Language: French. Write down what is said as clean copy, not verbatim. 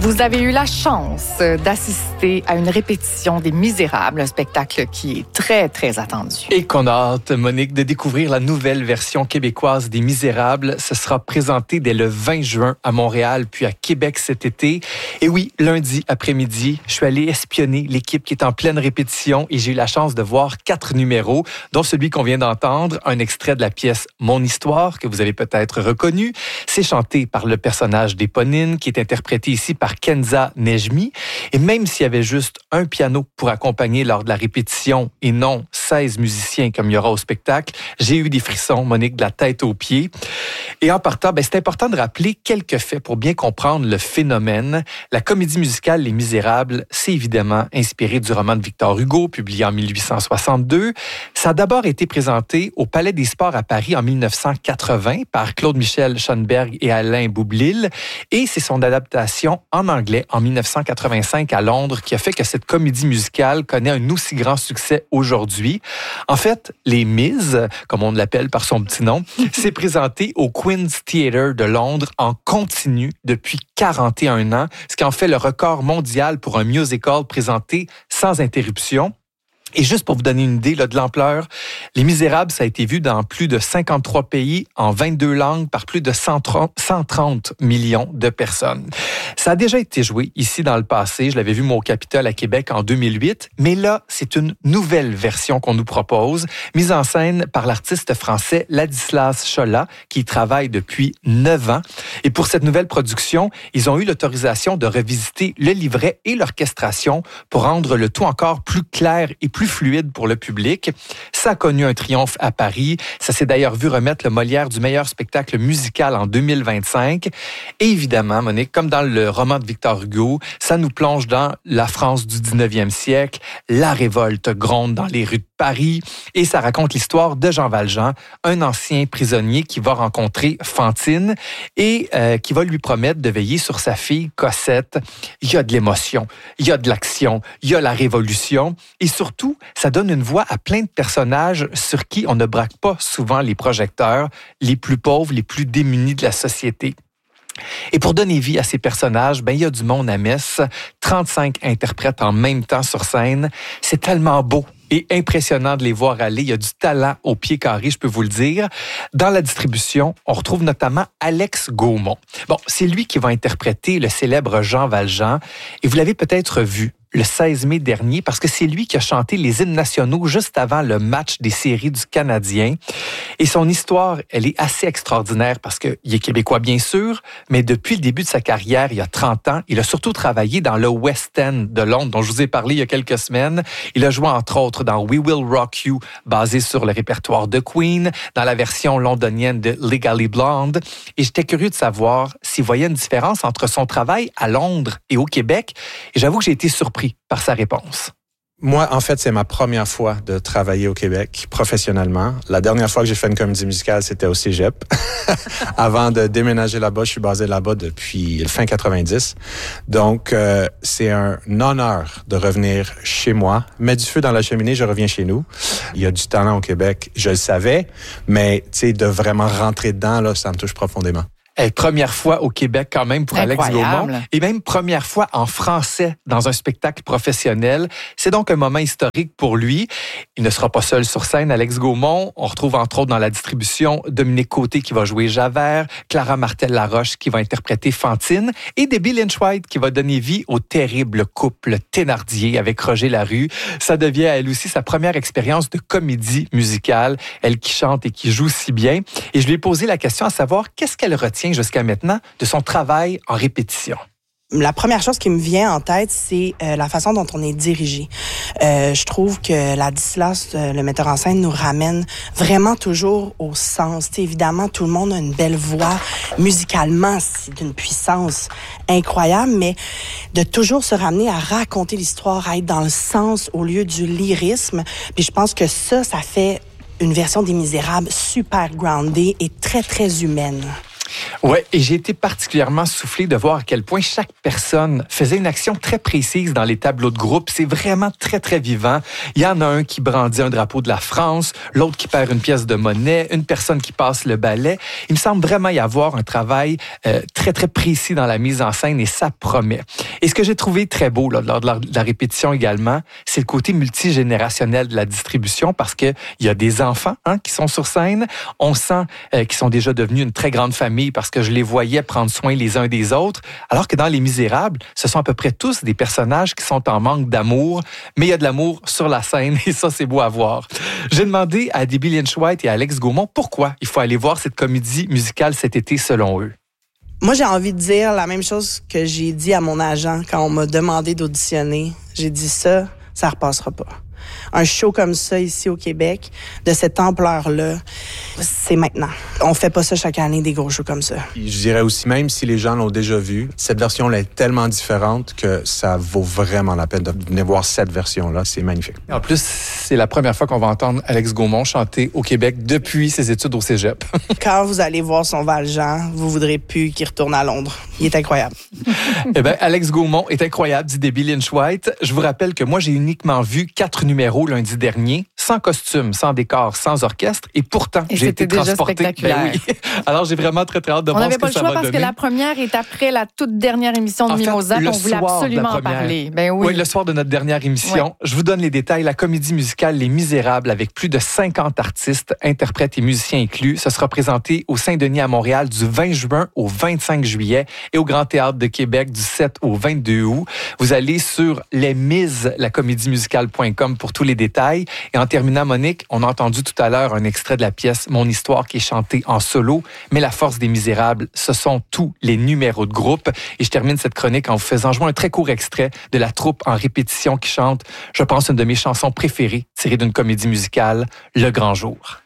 Vous avez eu la chance d'assister à une répétition des Misérables, un spectacle qui est très, très attendu. Et qu'on a hâte, Monique, de découvrir la nouvelle version québécoise des Misérables. Ce sera présenté dès le 20 juin à Montréal, puis à Québec cet été. Et oui, lundi après-midi, je suis allé espionner l'équipe qui est en pleine répétition et j'ai eu la chance de voir 4 numéros, dont celui qu'on vient d'entendre, un extrait de la pièce Mon Histoire, que vous avez peut-être reconnu. C'est chanté par le personnage d'Éponine, qui est interprété ici par Kenza Nejmi. Et même s'il y avait juste un piano pour accompagner lors de la répétition et non 16 musiciens comme il y aura au spectacle, j'ai eu des frissons, Monique, de la tête aux pieds. Et en partant, c'est important de rappeler quelques faits pour bien comprendre le phénomène. La comédie musicale Les Misérables, c'est évidemment inspiré du roman de Victor Hugo, publié en 1862. Ça a d'abord été présenté au Palais des Sports à Paris en 1980 par Claude-Michel Schoenberg et Alain Boublil. Et c'est son adaptation en anglais en 1985 à Londres qui a fait que cette comédie musicale connaît un aussi grand succès aujourd'hui. En fait, Les Miz, comme on l'appelle par son petit nom, s'est présenté au Queen's Theatre de Londres en continu depuis 41 ans, ce qui en fait le record mondial pour un musical présenté sans interruption. Et juste pour vous donner une idée de l'ampleur, Les Misérables, ça a été vu dans plus de 53 pays, en 22 langues, par plus de 130 millions de personnes. Ça a déjà été joué ici dans le passé. Je l'avais vu, moi, au Capitole à Québec en 2008. Mais là, c'est une nouvelle version qu'on nous propose, mise en scène par l'artiste français Ladislas Cholat, qui y travaille depuis 9 ans. Et pour cette nouvelle production, ils ont eu l'autorisation de revisiter le livret et l'orchestration pour rendre le tout encore plus clair et plus fluide pour le public. Ça a connu un triomphe à Paris. Ça s'est d'ailleurs vu remettre le Molière du meilleur spectacle musical en 2025. Et évidemment, Monique, comme dans le roman de Victor Hugo, ça nous plonge dans la France du 19e siècle. La révolte gronde dans les rues de Paris et ça raconte l'histoire de Jean Valjean, un ancien prisonnier qui va rencontrer Fantine et qui va lui promettre de veiller sur sa fille Cosette. Il y a de l'émotion, il y a de l'action, il y a la révolution et surtout, ça donne une voix à plein de personnages sur qui on ne braque pas souvent les projecteurs, les plus pauvres, les plus démunis de la société. Et pour donner vie à ces personnages, il y a du monde à Metz, 35 interprètes en même temps sur scène. C'est tellement beau et impressionnant de les voir aller. Il y a du talent au pied carré, je peux vous le dire. Dans la distribution, on retrouve notamment Alex Gaumont. C'est lui qui va interpréter le célèbre Jean Valjean. Et vous l'avez peut-être vu le 16 mai dernier, parce que c'est lui qui a chanté les hymnes nationaux juste avant le match des séries du Canadien. Et son histoire, elle est assez extraordinaire parce qu'il est québécois, bien sûr, mais depuis le début de sa carrière, il y a 30 ans, il a surtout travaillé dans le West End de Londres, dont je vous ai parlé il y a quelques semaines. Il a joué, entre autres, dans We Will Rock You, basé sur le répertoire de Queen, dans la version londonienne de Legally Blonde. Et j'étais curieux de savoir s'il voyait une différence entre son travail à Londres et au Québec. Et j'avoue que j'ai été surpris par sa réponse. Moi, en fait, c'est ma première fois de travailler au Québec professionnellement. La dernière fois que j'ai fait une comédie musicale, c'était au Cégep. Avant de déménager là-bas, je suis basé là-bas depuis le fin 90. Donc, c'est un honneur de revenir chez moi. Mettre du feu dans la cheminée, je reviens chez nous. Il y a du talent au Québec, je le savais, mais tu sais, de vraiment rentrer dedans, là, ça me touche profondément. Première fois au Québec quand même pour Alex Gaumont et même première fois en français dans un spectacle professionnel. C'est donc un moment historique pour lui. Il ne sera pas seul sur scène, Alex Gaumont. On retrouve entre autres dans la distribution Dominique Côté qui va jouer Javert, Clara Martel-Laroche qui va interpréter Fantine et Debbie Lynch-White qui va donner vie au terrible couple Thénardier avec Roger Larue. Ça devient elle aussi sa première expérience de comédie musicale, elle qui chante et qui joue si bien. Et je lui ai posé la question à savoir qu'est-ce qu'elle retient jusqu'à maintenant de son travail en répétition. La première chose qui me vient en tête, c'est la façon dont on est dirigé. Je trouve que Ladislas, le metteur en scène, nous ramène vraiment toujours au sens. T'sais, évidemment, tout le monde a une belle voix. Musicalement, c'est d'une puissance incroyable, mais de toujours se ramener à raconter l'histoire, à être dans le sens au lieu du lyrisme. Puis je pense que ça fait une version des Misérables super groundée et très, très humaine. Oui, et j'ai été particulièrement soufflé de voir à quel point chaque personne faisait une action très précise dans les tableaux de groupe. C'est vraiment très, très vivant. Il y en a un qui brandit un drapeau de la France, l'autre qui perd une pièce de monnaie, une personne qui passe le balai. Il me semble vraiment y avoir un travail très, très précis dans la mise en scène et ça promet. Et ce que j'ai trouvé très beau là, lors de la répétition également, c'est le côté multigénérationnel de la distribution parce qu'il y a des enfants qui sont sur scène. On sent qu'ils sont déjà devenus une très grande famille parce que je les voyais prendre soin les uns des autres, alors que dans Les Misérables, ce sont à peu près tous des personnages qui sont en manque d'amour, mais il y a de l'amour sur la scène et ça, c'est beau à voir. J'ai demandé à Debbie Lynch-White et à Alex Gaumont pourquoi il faut aller voir cette comédie musicale cet été selon eux. Moi, j'ai envie de dire la même chose que j'ai dit à mon agent quand on m'a demandé d'auditionner. J'ai dit ça repassera pas. Un show comme ça ici au Québec, de cette ampleur-là, c'est maintenant. On fait pas ça chaque année, des gros shows comme ça. Je dirais aussi, même si les gens l'ont déjà vu, cette version-là est tellement différente que ça vaut vraiment la peine de venir voir cette version-là. C'est magnifique. En plus, c'est la première fois qu'on va entendre Alex Gaumont chanter au Québec depuis ses études au cégep. Quand vous allez voir son Valjean, vous voudrez plus qu'il retourne à Londres. Il est incroyable. Eh bien, Alex Gaumont est incroyable, dit Debbie Lynch-White. Je vous rappelle que moi, j'ai uniquement vu 4 numéros lundi dernier, sans costume, sans décor, sans orchestre, et pourtant, j'ai été transporté. Spectaculaire. Ben oui. Alors, j'ai vraiment très, très hâte de voir ce que ça va donner. On n'avait pas le choix parce que la première est après la toute dernière émission de Mimosa. On voulait absolument en parler. Ben oui. Oui, le soir de notre dernière émission. Ouais. Je vous donne les détails. La comédie musicale Les Misérables, avec plus de 50 artistes, interprètes et musiciens inclus, ça sera présenté au Saint-Denis à Montréal du 20 juin au 25 juillet et au Grand Théâtre de Québec du 7 au 22 août. Vous allez sur lacomédiemusicale.com pour tous les détails. Et en terminant, Monique, on a entendu tout à l'heure un extrait de la pièce Mon histoire qui est chantée en solo, mais la force des Misérables, ce sont tous les numéros de groupe. Et je termine cette chronique en vous faisant jouer un très court extrait de la troupe en répétition qui chante, je pense, une de mes chansons préférées tirée d'une comédie musicale, Le Grand Jour.